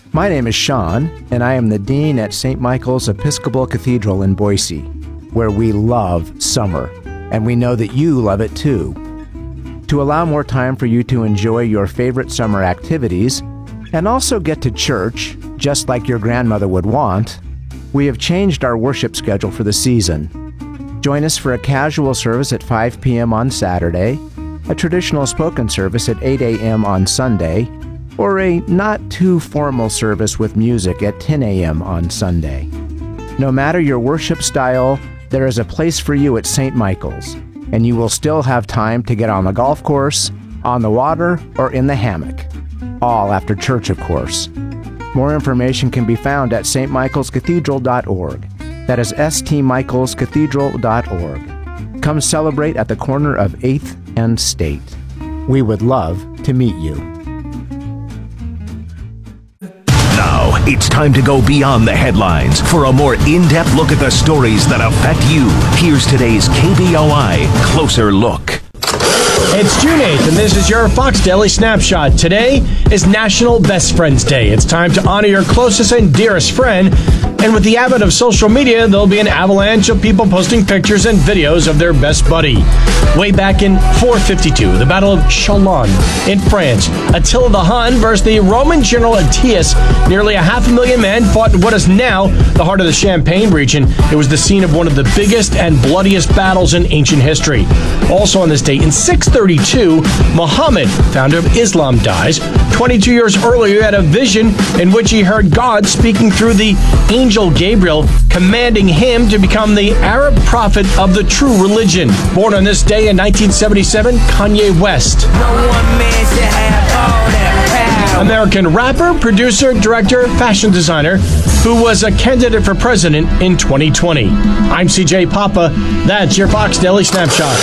My name is Sean, and I am the Dean at St. Michael's Episcopal Cathedral in Boise, where we love summer, and we know that you love it too. To allow more time for you to enjoy your favorite summer activities, and also get to church, just like your grandmother would want, we have changed our worship schedule for the season. Join us for a casual service at 5 p.m. on Saturday, a traditional spoken service at 8 a.m. on Sunday, or a not-too-formal service with music at 10 a.m. on Sunday. No matter your worship style, there is a place for you at St. Michael's, and you will still have time to get on the golf course, on the water, or in the hammock. All after church, of course. More information can be found at stmichaelscathedral.org. That is stmichaelscathedral.org. Come celebrate at the corner of 8th and State. We would love to meet you. Now, it's time to go beyond the headlines for a more in-depth look at the stories that affect you. Here's today's KBOI Closer Look. It's June 8th, and this is your Fox Daily Snapshot. Today is National Best Friends Day. It's time to honor your closest and dearest friend. And with the advent of social media, there'll be an avalanche of people posting pictures and videos of their best buddy. Way back in 452, the Battle of Chalon in France, Attila the Hun versus the Roman general Aetius. Nearly 500,000 men fought in what is now the heart of the Champagne region. It was the scene of one of the biggest and bloodiest battles in ancient history. Also on this date, in 632, Muhammad, founder of Islam, dies. 22 years earlier, he had a vision in which he heard God speaking through the angel Gabriel, commanding him to become the Arab prophet of the true religion. Born on this day in 1977, Kanye West. American rapper, producer, director, fashion designer, who was a candidate for president in 2020. I'm CJ Papa. That's your Fox Daily Snapshot.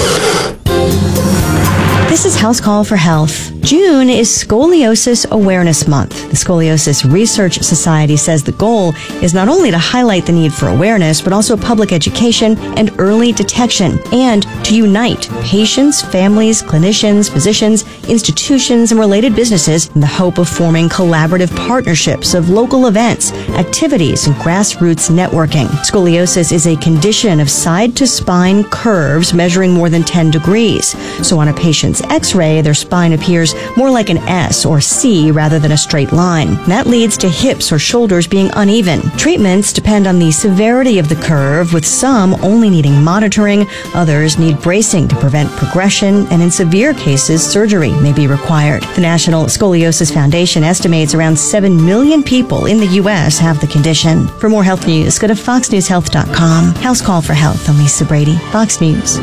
This is House Call for Health. June is Scoliosis Awareness Month. The Scoliosis Research Society says the goal is not only to highlight the need for awareness, but also public education and early detection, and to unite patients, families, clinicians, physicians, institutions, and related businesses in the hope of forming collaborative partnerships of local events, activities, and grassroots networking. Scoliosis is a condition of side-to-spine curves measuring more than 10 degrees. So on a patient's X-ray, their spine appears more like an S or C rather than a straight line. That leads to hips or shoulders being uneven. Treatments depend on the severity of the curve, with some only needing monitoring, others need bracing to prevent progression, and in severe cases, surgery may be required. The National Scoliosis Foundation estimates around 7 million people in the U.S. have the condition. For more health news, go to foxnewshealth.com. House Call for Health. I'm Lisa Brady, Fox News.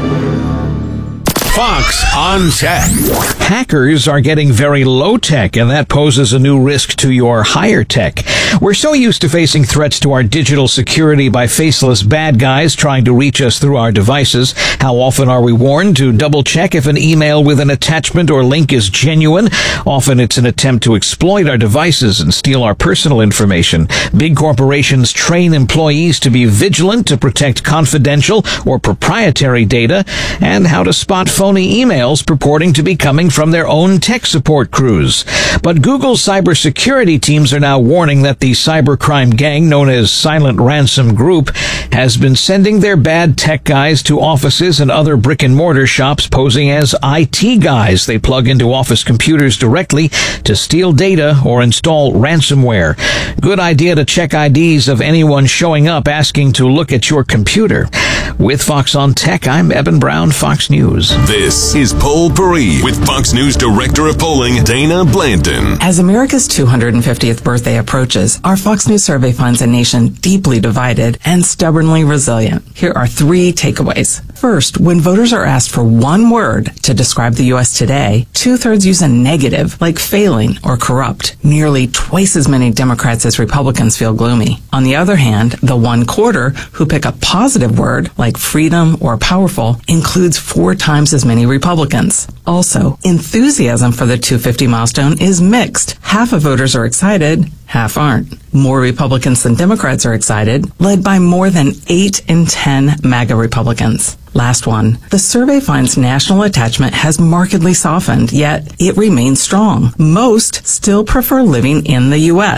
Fox on Tech. Hackers are getting very low tech, and that poses a new risk to your higher tech. We're so used to facing threats to our digital security by faceless bad guys trying to reach us through our devices. How often are we warned to double check if an email with an attachment or link is genuine? Often it's an attempt to exploit our devices and steal our personal information. Big corporations train employees to be vigilant to protect confidential or proprietary data, and how to spot phony emails purporting to be coming from their own tech support crews. But Google's cybersecurity teams are now warning that the cybercrime gang known as Silent Ransom Group has been sending their bad tech guys to offices and other brick-and-mortar shops posing as IT guys. They plug into office computers directly to steal data or install ransomware. Good idea to check IDs of anyone showing up asking to look at your computer. With Fox on Tech, I'm Eben Brown, Fox News. This is Poll Paris with Fox News Director of Polling, Dana Blanton. As America's 250th birthday approaches, our Fox News survey finds a nation deeply divided and stubbornly resilient. Here are 3 takeaways. First, when voters are asked for one word to describe the U.S. today, 2/3 use a negative, like failing or corrupt. Nearly twice as many Democrats as Republicans feel gloomy. On the other hand, the 1/4 who pick a positive word, like freedom or powerful, includes 4 times as many Republicans. Also, enthusiasm for the 250 milestone is mixed. Half of voters are excited, half aren't. More Republicans than Democrats are excited, led by more than 8 in 10 MAGA Republicans. Last one. The survey finds national attachment has markedly softened, yet it remains strong. Most still prefer living in the U.S.